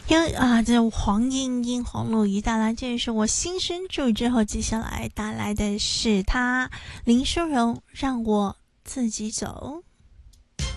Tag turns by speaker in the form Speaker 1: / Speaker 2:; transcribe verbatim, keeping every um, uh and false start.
Speaker 1: 因为啊，这黄莺莺红鲈鱼带来，这是我新生住之后，接下来带来的是他林淑荣让我自己走。